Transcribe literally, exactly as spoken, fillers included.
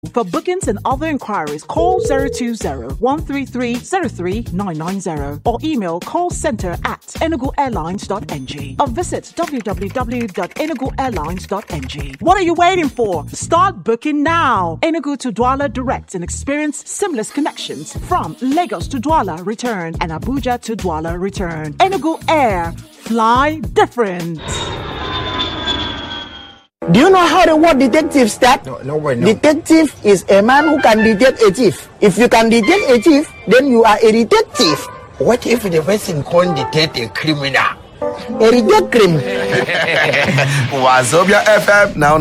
For bookings and other inquiries, call zero two zero, one three three, zero three nine nine zero or email callcenter at enugu airlines dot n g or visit w w w dot enugu airlines dot n g. What are you waiting for? Start booking now. Enugu to Douala Direct and experience seamless connections from Lagos to Douala return and Abuja to Douala return. Enugu Air. Fly different. Do you know how the word detective starts? No, no way, no. Detective is a man who can detect a thief. If you can detect a thief, then you are a detective. What if the person can't detect a criminal? A detective criminal. Wazobia F M now.